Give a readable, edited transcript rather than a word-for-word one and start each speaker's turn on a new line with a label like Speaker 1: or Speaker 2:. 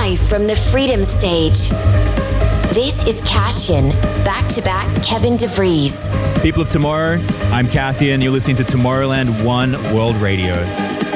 Speaker 1: live from the Freedom Stage. This is Cassian, back-to-back Kevin DeVries.
Speaker 2: People of Tomorrow, I'm Cassian. You're listening to Tomorrowland 1 World Radio.